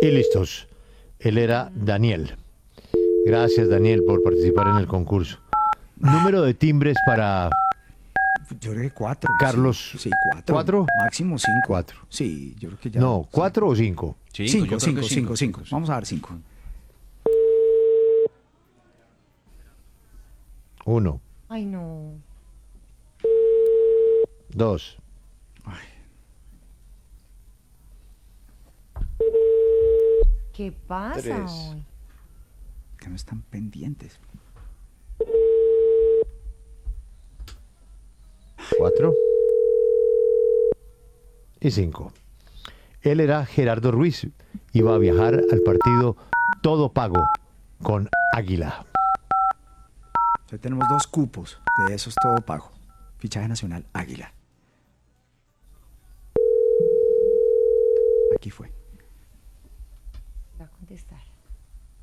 Y listos. Él era Daniel. Gracias, Daniel, por participar en el concurso. Número de timbres para Yo creo que 4. Carlos. Sí, 4. ¿4? Máximo 5. 4. Sí, yo creo que ya. No, ¿4 o 5? 5, 5, 5. Vamos a dar 5. 1, Ay, no. 2. ¿Qué pasa 3. hoy? Que no están pendientes. 4 y 5. Él era Gerardo Ruiz. Iba a viajar al partido Todo Pago con Águila. Hoy tenemos 2 cupos. De esos todo pago. Fichaje nacional Águila. Aquí fue. Va a contestar.